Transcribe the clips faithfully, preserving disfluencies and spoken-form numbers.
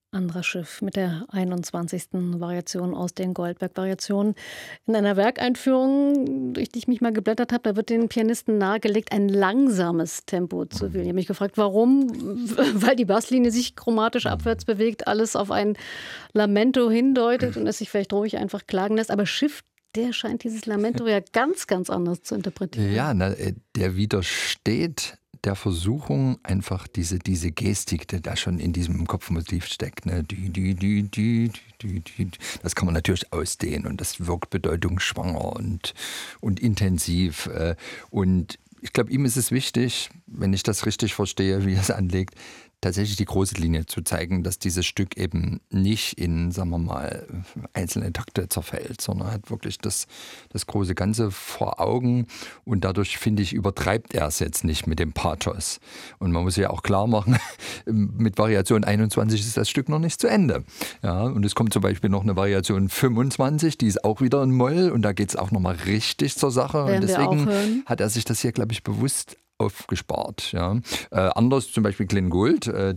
Andras Schiff mit der einundzwanzigsten Variation aus den Goldberg-Variationen. In einer Werkeinführung, durch die ich mich mal geblättert habe, da wird den Pianisten nahegelegt, ein langsames Tempo zu wählen. Ich habe mich gefragt, warum? Weil die Basslinie sich chromatisch abwärts bewegt, alles auf ein Lamento hindeutet und es sich vielleicht ruhig einfach klagen lässt. Aber Schiff, der scheint dieses Lamento ja ganz, ganz anders zu interpretieren. Ja, na, äh, der widersteht der Versuchung, einfach diese, diese Gestik, die da schon in diesem Kopfmotiv steckt. Ne? Die, die, die, die, die, die, das kann man natürlich ausdehnen und das wirkt bedeutungsschwanger und, und intensiv. äh, Und ich glaube, ihm ist es wichtig, wenn ich das richtig verstehe, wie er es anlegt, tatsächlich die große Linie zu zeigen, dass dieses Stück eben nicht in, sagen wir mal, einzelne Takte zerfällt, sondern hat wirklich das, das große Ganze vor Augen und dadurch, finde ich, übertreibt er es jetzt nicht mit dem Pathos. Und man muss ja auch klar machen, mit Variation einundzwanzig ist das Stück noch nicht zu Ende. Ja, und es kommt zum Beispiel noch eine Variation fünfundzwanzig, die ist auch wieder in Moll und da geht es auch nochmal richtig zur Sache. Werden und deswegen wir auch hören. hat er sich das hier, glaube ich, bewusst aufgespart. Ja. Äh, anders zum Beispiel Glenn Gould, äh,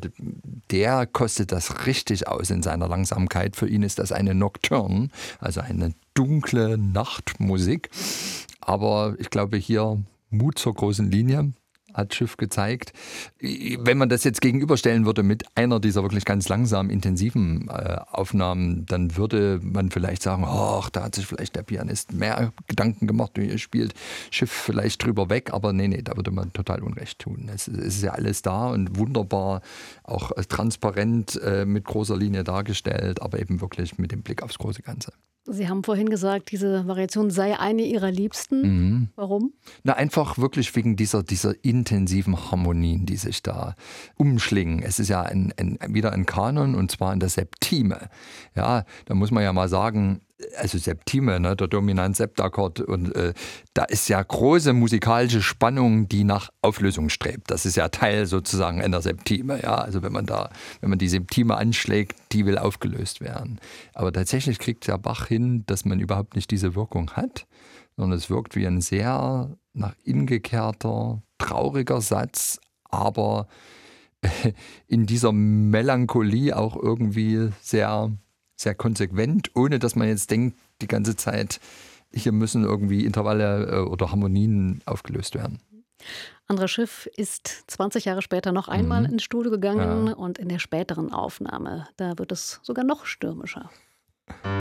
der kostet das richtig aus in seiner Langsamkeit. Für ihn ist das eine Nocturne, also eine dunkle Nachtmusik. Aber ich glaube hier Mut zur großen Linie hat Schiff gezeigt. Wenn man das jetzt gegenüberstellen würde mit einer dieser wirklich ganz langsamen, intensiven äh, Aufnahmen, dann würde man vielleicht sagen, ach, da hat sich vielleicht der Pianist mehr Gedanken gemacht, wie er spielt, Schiff vielleicht drüber weg, aber nee, nee, da würde man total Unrecht tun. Es, es ist ja alles da und wunderbar, auch äh, transparent äh, mit großer Linie dargestellt, aber eben wirklich mit dem Blick aufs große Ganze. Sie haben vorhin gesagt, diese Variation sei eine Ihrer Liebsten. Mhm. Warum? Na, einfach wirklich wegen dieser, dieser intensiven Harmonien, die sich da umschlingen. Es ist ja ein, ein, wieder ein Kanon und zwar in der Septime. Ja, da muss man ja mal sagen, also Septime, ne, der Dominant-Septakkord, und äh, da ist ja große musikalische Spannung, die nach Auflösung strebt. Das ist ja Teil sozusagen einer Septime. Ja, also wenn man da, wenn man die Septime anschlägt, die will aufgelöst werden. Aber tatsächlich kriegt der Bach hin, dass man überhaupt nicht diese Wirkung hat, sondern es wirkt wie ein sehr nach innen gekehrter, trauriger Satz, aber in dieser Melancholie auch irgendwie sehr sehr konsequent, ohne dass man jetzt denkt, die ganze Zeit, hier müssen irgendwie Intervalle oder Harmonien aufgelöst werden. Andras Schiff ist zwanzig Jahre später noch einmal Mhm. ins Studio gegangen Ja. und in der späteren Aufnahme, da wird es sogar noch stürmischer.